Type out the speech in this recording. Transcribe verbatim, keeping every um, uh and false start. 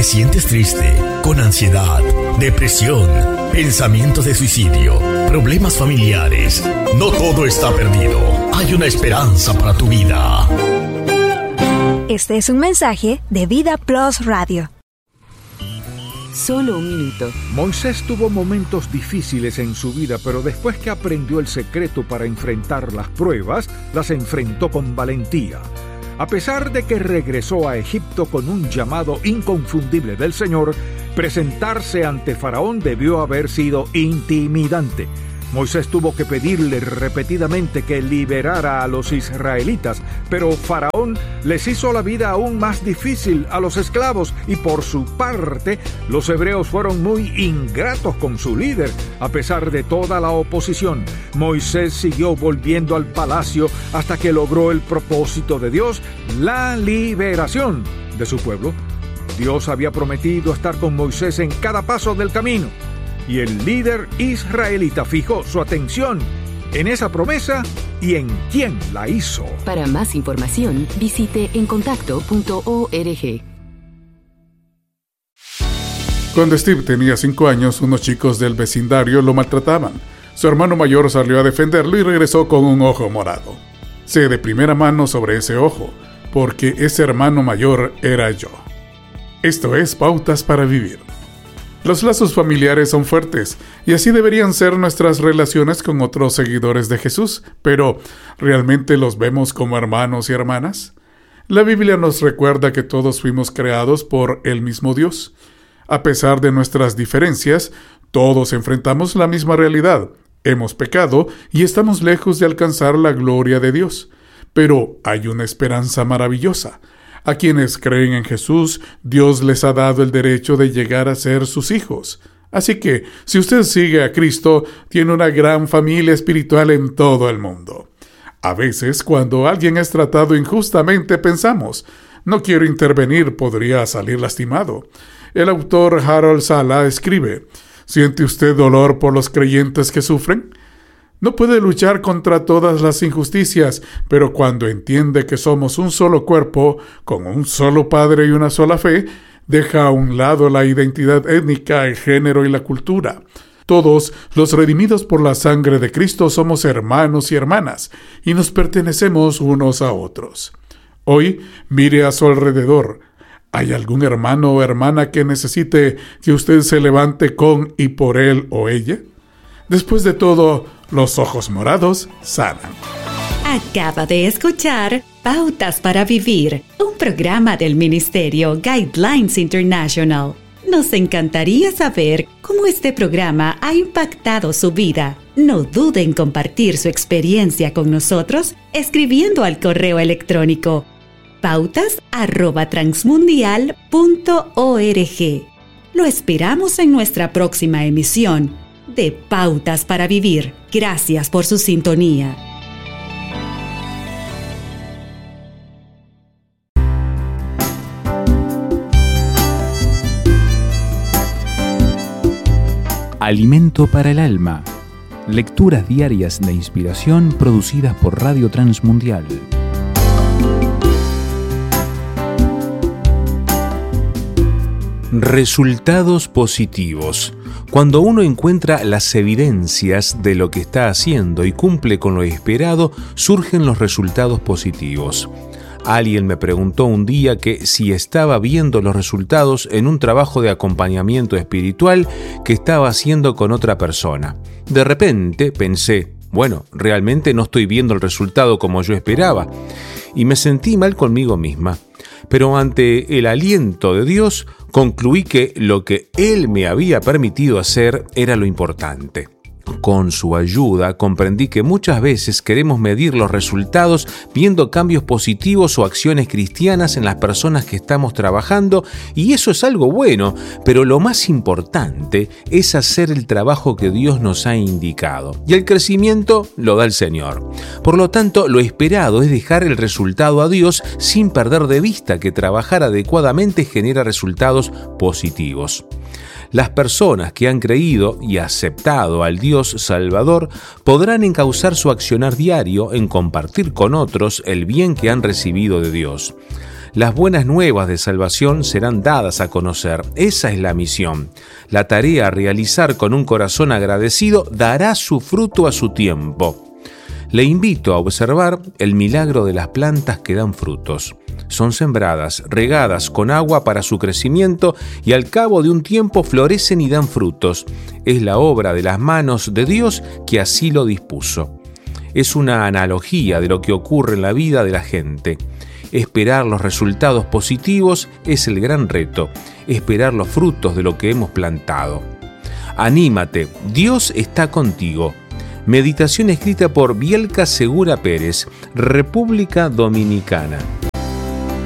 sientes triste, con ansiedad, depresión, pensamientos de suicidio, problemas familiares, no todo está perdido. Hay una esperanza para tu vida. Este es un mensaje de Vida Plus Radio. Solo un minuto. Moisés tuvo momentos difíciles en su vida, pero después que aprendió el secreto para enfrentar las pruebas, las enfrentó con valentía. A pesar de que regresó a Egipto con un llamado inconfundible del Señor, presentarse ante Faraón debió haber sido intimidante. Moisés tuvo que pedirle repetidamente que liberara a los israelitas, pero Faraón les hizo la vida aún más difícil a los esclavos y por su parte, los hebreos fueron muy ingratos con su líder. A pesar de toda la oposición, Moisés siguió volviendo al palacio hasta que logró el propósito de Dios, la liberación de su pueblo. Dios había prometido estar con Moisés en cada paso del camino. Y el líder israelita fijó su atención en esa promesa y en quién la hizo. Para más información, visite en contacto punto org. Cuando Steve tenía cinco años, unos chicos del vecindario lo maltrataban. Su hermano mayor salió a defenderlo y regresó con un ojo morado. Sé de primera mano sobre ese ojo, porque ese hermano mayor era yo. Esto es Pautas para Vivir. Los lazos familiares son fuertes, y así deberían ser nuestras relaciones con otros seguidores de Jesús, pero ¿realmente los vemos como hermanos y hermanas? La Biblia nos recuerda que todos fuimos creados por el mismo Dios. A pesar de nuestras diferencias, todos enfrentamos la misma realidad. Hemos pecado y estamos lejos de alcanzar la gloria de Dios. Pero hay una esperanza maravillosa. A quienes creen en Jesús, Dios les ha dado el derecho de llegar a ser sus hijos. Así que, si usted sigue a Cristo, tiene una gran familia espiritual en todo el mundo. A veces, cuando alguien es tratado injustamente, pensamos, no quiero intervenir, podría salir lastimado. El autor Harold Sala escribe, ¿siente usted dolor por los creyentes que sufren? No puede luchar contra todas las injusticias, pero cuando entiende que somos un solo cuerpo, con un solo Padre y una sola fe, deja a un lado la identidad étnica, el género y la cultura. Todos, los redimidos por la sangre de Cristo, somos hermanos y hermanas, y nos pertenecemos unos a otros. Hoy, mire a su alrededor. ¿Hay algún hermano o hermana que necesite que usted se levante con y por él o ella? Después de todo, los ojos morados sanan. Acaba de escuchar Pautas para Vivir, un programa del Ministerio Guidelines International. Nos encantaría saber cómo este programa ha impactado su vida. No dude en compartir su experiencia con nosotros escribiendo al correo electrónico pautas arroba transmundial punto org. Lo esperamos en nuestra próxima emisión de Pautas para Vivir. Gracias por su sintonía. Alimento para el alma. Lecturas diarias de inspiración producidas por Radio Transmundial. Resultados positivos. Cuando uno encuentra las evidencias de lo que está haciendo y cumple con lo esperado, surgen los resultados positivos. Alguien me preguntó un día que si estaba viendo los resultados en un trabajo de acompañamiento espiritual que estaba haciendo con otra persona. De repente pensé, bueno, realmente no estoy viendo el resultado como yo esperaba, y me sentí mal conmigo misma. Pero ante el aliento de Dios, concluí que lo que Él me había permitido hacer era lo importante. Con su ayuda comprendí que muchas veces queremos medir los resultados viendo cambios positivos o acciones cristianas en las personas que estamos trabajando, y eso es algo bueno, pero lo más importante es hacer el trabajo que Dios nos ha indicado, y el crecimiento lo da el Señor. Por lo tanto, lo esperado es dejar el resultado a Dios sin perder de vista que trabajar adecuadamente genera resultados positivos. Las personas que han creído y aceptado al Dios Salvador podrán encauzar su accionar diario en compartir con otros el bien que han recibido de Dios. Las buenas nuevas de salvación serán dadas a conocer. Esa es la misión. La tarea a realizar con un corazón agradecido dará su fruto a su tiempo. Le invito a observar el milagro de las plantas que dan frutos. Son sembradas, regadas con agua para su crecimiento y al cabo de un tiempo florecen y dan frutos. Es la obra de las manos de Dios que así lo dispuso. Es una analogía de lo que ocurre en la vida de la gente. Esperar los resultados positivos es el gran reto, esperar los frutos de lo que hemos plantado. Anímate, Dios está contigo. Meditación escrita por Bielka Segura Pérez, República Dominicana.